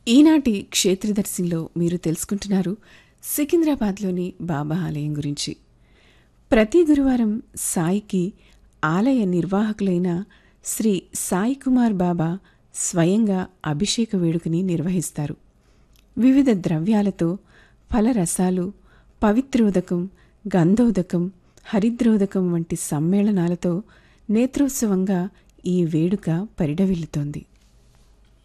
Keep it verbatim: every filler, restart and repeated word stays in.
ఈనాటి క్షేత్రదర్శినిలో మీరు తెలుసుకుంటున్నారు సికింద్రాబాద్లోని బాబా ఆలయం గురించి. ప్రతి గురువారం సాయికి ఆలయ నిర్వాహకులైన శ్రీ సాయి కుమార్ బాబా స్వయంగా అభిషేక వేడుకని నిర్వహిస్తారు. వివిధ ద్రవ్యాలతో ఫలరసాలు, పవిత్రోదకం, గంధోదకం, హరిద్రోదకం వంటి సమ్మేళనాలతో నేత్రోత్సవంగా ఈ వేడుక పరిఢవిల్లుతోంది.